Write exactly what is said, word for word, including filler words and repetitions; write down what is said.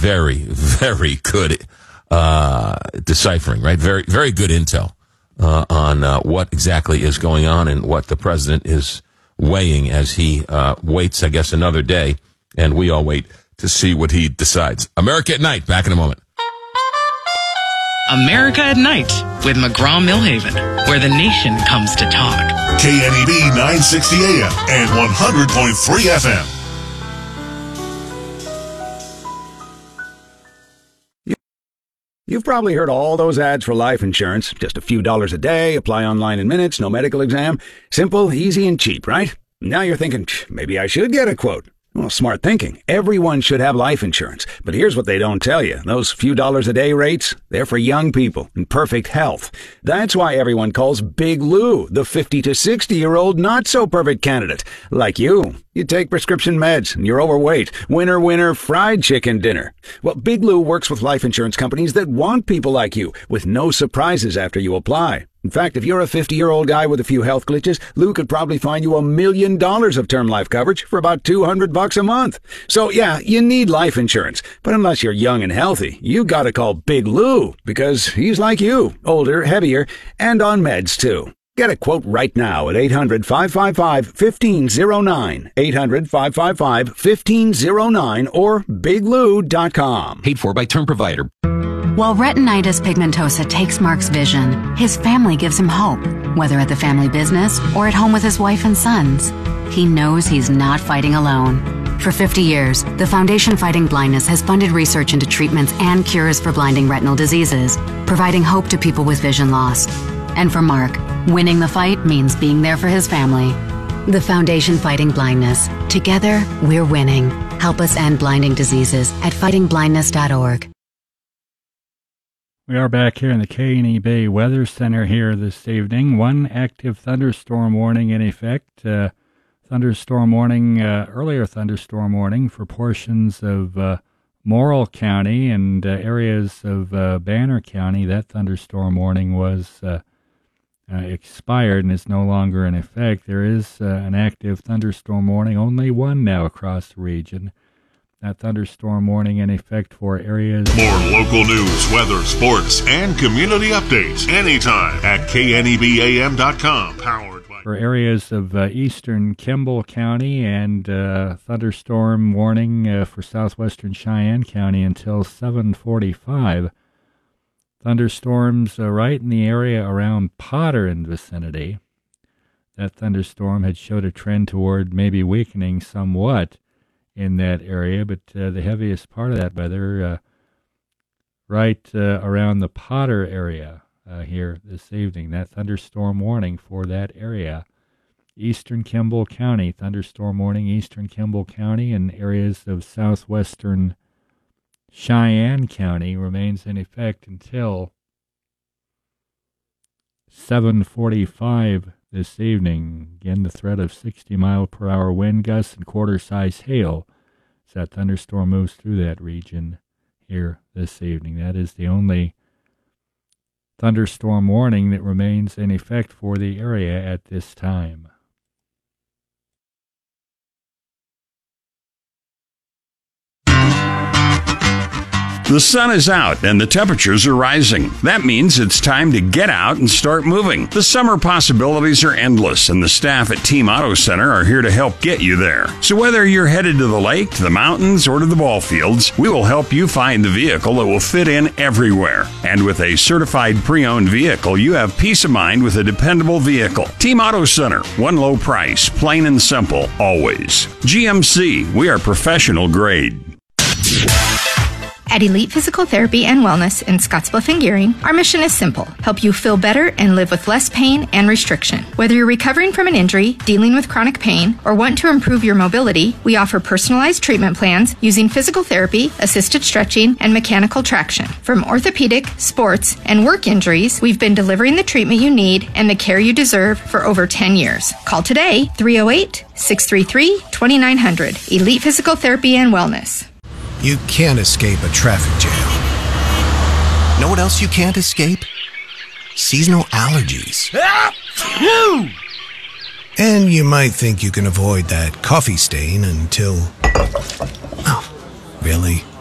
very, very good uh, deciphering, right? Very, very good intel uh, on uh, what exactly is going on and what the president is weighing as he uh, waits, I guess, another day, and we all wait to see what he decides. America at Night, back in a moment. America at Night with McGraw-Millhaven, where the nation comes to talk. K N E B nine sixty A M and one hundred point three F M. You've probably heard all those ads for life insurance. Just a few dollars a day, apply online in minutes, no medical exam. Simple, easy, and cheap, right? Now you're thinking, maybe I should get a quote. Well, smart thinking. Everyone should have life insurance. But here's what they don't tell you. Those few dollars a day rates, they're for young people in perfect health. That's why everyone calls Big Lou the fifty to sixty-year-old not-so-perfect candidate. Like you. You take prescription meds and you're overweight. Winner, winner, fried chicken dinner. Well, Big Lou works with life insurance companies that want people like you, with no surprises after you apply. In fact, if you're a fifty-year-old guy with a few health glitches, Lou could probably find you a million dollars of term life coverage for about two hundred bucks a month. So yeah, you need life insurance. But unless you're young and healthy, you gotta call Big Lou, because he's like you, older, heavier, and on meds too. Get a quote right now at eight hundred, five five five, one five zero nine, eight hundred, five five five, one five zero nine, or big lou dot com. Paid for by Term Provider. While retinitis pigmentosa takes Mark's vision, his family gives him hope, whether at the family business or at home with his wife and sons. He knows he's not fighting alone. For fifty years, the Foundation Fighting Blindness has funded research into treatments and cures for blinding retinal diseases, providing hope to people with vision loss. And for Mark, winning the fight means being there for his family. The Foundation Fighting Blindness. Together, we're winning. Help us end blinding diseases at fighting blindness dot org. We are back here in the K N E B Weather Center here this evening. One active thunderstorm warning in effect. Uh, thunderstorm warning, uh, earlier thunderstorm warning for portions of uh, Morrill County and uh, areas of uh, Banner County. That thunderstorm warning was uh, uh, expired and is no longer in effect. There is uh, an active thunderstorm warning, only one now across the region. That thunderstorm warning in effect for areas... More local news, weather, sports, and community updates anytime at K N E B A M dot com. Powered by... For areas of uh, eastern Kimball County and uh, thunderstorm warning uh, for southwestern Cheyenne County until seven forty-five. Thunderstorms uh, right in the area around Potter and vicinity. That thunderstorm had showed a trend toward maybe weakening somewhat in that area, but uh, the heaviest part of that weather uh, right uh, around the Potter area uh, here this evening. That thunderstorm warning for that area. Eastern Kimball County, thunderstorm warning, eastern Kimball County and areas of southwestern Cheyenne County remains in effect until seven forty-five this evening. Again, the threat of sixty mile per hour wind gusts and quarter-size hail as that thunderstorm moves through that region here this evening. That is the only thunderstorm warning that remains in effect for the area at this time. The sun is out and the temperatures are rising. That means it's time to get out and start moving. The summer possibilities are endless, and the staff at Team Auto Center are here to help get you there. So whether you're headed to the lake, to the mountains, or to the ball fields, we will help you find the vehicle that will fit in everywhere. And with a certified pre-owned vehicle, you have peace of mind with a dependable vehicle. Team Auto Center, one low price, plain and simple, always. G M C, we are professional grade. At Elite Physical Therapy and Wellness in Scottsbluff and Gearing, our mission is simple: help you feel better and live with less pain and restriction. Whether you're recovering from an injury, dealing with chronic pain, or want to improve your mobility, we offer personalized treatment plans using physical therapy, assisted stretching, and mechanical traction. From orthopedic, sports, and work injuries, we've been delivering the treatment you need and the care you deserve for over ten years. Call today, three oh eight, six three three, two nine zero zero. Elite Physical Therapy and Wellness. You can't escape a traffic jam. Know what else you can't escape? Seasonal allergies. And you might think you can avoid that coffee stain until... Oh, really?